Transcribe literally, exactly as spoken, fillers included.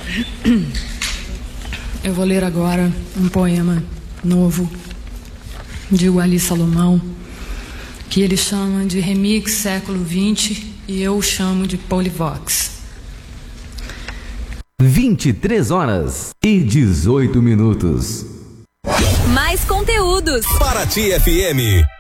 Eu vou ler agora um poema novo de Wally Salomão, que ele chama de Remix Século vinte e eu chamo de Polivox. vinte e três horas e dezoito minutos. Mais conteúdos. Paraty F M.